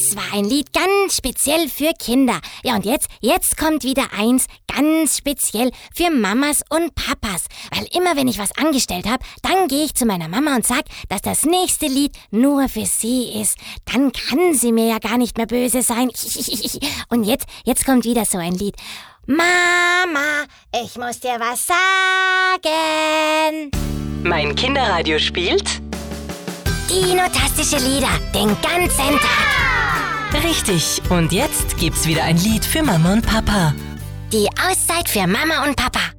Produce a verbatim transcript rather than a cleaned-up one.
Das war ein Lied ganz speziell für Kinder. Ja, und jetzt, jetzt kommt wieder eins ganz speziell für Mamas und Papas. Weil immer, wenn ich was angestellt habe, dann gehe ich zu meiner Mama und sag, dass das nächste Lied nur für sie ist. Dann kann sie mir ja gar nicht mehr böse sein. Und jetzt, jetzt kommt wieder so ein Lied. Mama, ich muss dir was sagen. Mein Kinderradio spielt Dino-tastische Lieder den ganzen Tag. richtig. Und jetzt gibt's wieder ein Lied für Mama und Papa. Die Auszeit für Mama und Papa.